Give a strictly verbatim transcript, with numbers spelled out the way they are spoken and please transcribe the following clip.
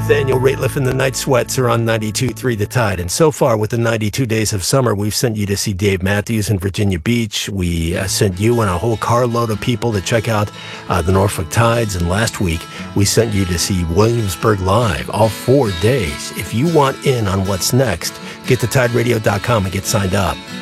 Nathaniel Rateliff and the Night Sweats are on ninety-two point three The Tide. And so far, with the ninety-two Days of Summer, we've sent you to see Dave Matthews in Virginia Beach. We uh, sent you and a whole carload of people to check out uh, the Norfolk Tides. And last week, we sent you to see Williamsburg Live all four days. If you want in on what's next, get to tide radio dot com and get signed up.